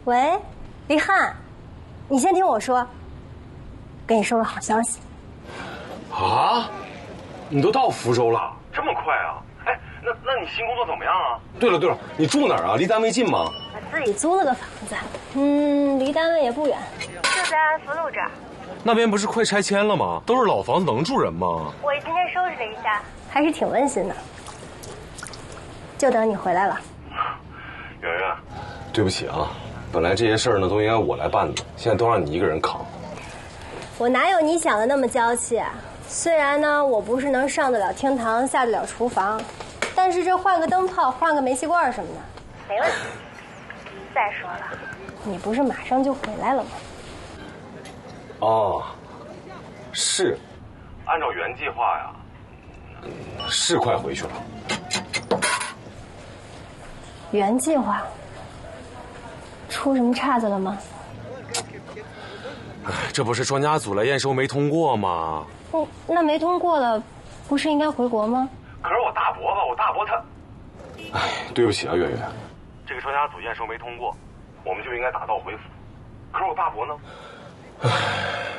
喂，黎翰，你先听我说，跟你说个好消息。 啊？你都到福州了？这么快啊？哎，那你新工作怎么样啊？对了，你住哪儿啊？离单位近吗？ 我自己租了个房子，离单位也不远，就在安福路这儿。 那边不是快拆迁了吗？都是老房子，能住人吗？ 我今天收拾了一下，还是挺温馨的。就等你回来了。 圆圆，对不起啊，本来这些事儿呢都应该我来办的，现在都让你一个人扛。 我哪有你想的那么娇气啊？虽然呢，我不是能上得了厅堂、下得了厨房，但是这换个灯泡、换个煤气罐什么的，没问题。再说了，你不是马上就回来了吗？ 哦，是，按照原计划呀，是快回去了。 原计划出什么岔子了吗？ 哎，这不是专家组来验收没通过吗？ 那没通过了，不是应该回国吗？ 可是我大伯他……哎，对不起啊，月月，这个专家组验收没通过，我们就应该打道回府。可是我大伯呢？唉。